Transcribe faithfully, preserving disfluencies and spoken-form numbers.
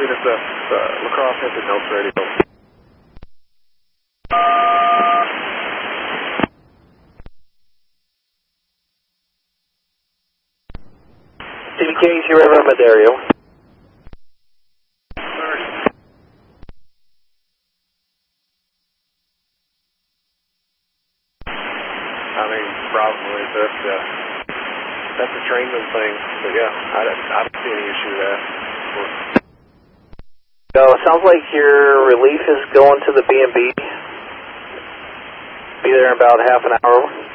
N S F, uh, La Crosse, Hampton Hills Radio. C B K, Sierra River Madario. I mean, probably, but uh, that's a trainman thing. But yeah, I don't, I don't see any issue with that. So it sounds like your relief is going to the B and B. Be there in about half an hour.